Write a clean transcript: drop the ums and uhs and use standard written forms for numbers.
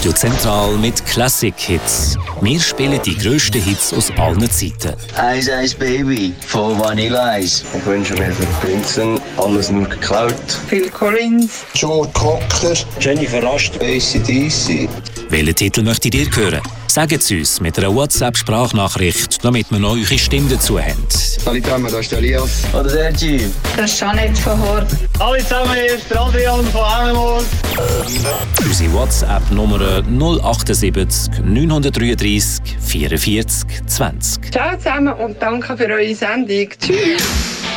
Radio Zentral mit Classic-Hits. Wir spielen die grössten Hits aus allen Zeiten. Ice Ice Baby von Vanilla Ice. Ich wünsche mir für Prinzen alles nur geklaut. Phil Collins, Joe Cocker, Jennifer Last, AC/DC. Welchen Titel möchtet ihr hören? Sagt es uns mit einer WhatsApp-Sprachnachricht, damit wir noch eure Stimme dazu haben. Hallo zusammen, da ist der Elias. Oder der Typ. das ist Jeanette von Hort. Hallo zusammen, hier ist der Adrian von Emmenmoor. Unsere WhatsApp-Nummer 078 933 44 20. Ciao zusammen und danke für eure Sendung. Tschüss.